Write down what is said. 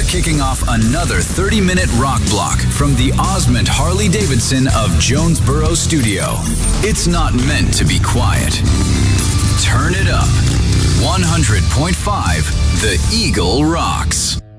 kicking off another 30-minute rock block from the Osmond Harley-Davidson of Jonesboro Studio. It's not meant to be quiet. Turn it up. 100.5 The Eagle rocks.